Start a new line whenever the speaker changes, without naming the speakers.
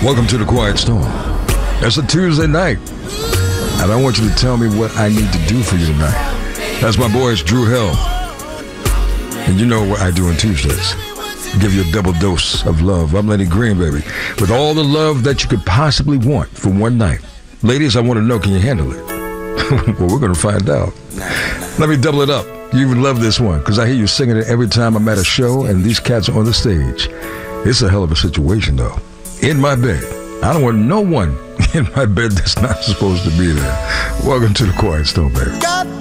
Welcome to the Quiet Storm. It's a Tuesday night, and I want you to tell me what I need to do for you tonight. That's my boys, Drew Hill. And you know what I do on Tuesdays. Give you a double dose of love. I'm Lenny Green, baby. With all the love that you could possibly want for one night. Ladies, I want to know, can you handle it? Well, we're going to find out. Let me double it up. You even love this one, because I hear you singing it every time I'm at a show and these cats are on the stage. It's a hell of a situation, though. In my bed. I don't want no one in my bed that's not supposed to be there. Welcome to the Quiet Storm, baby.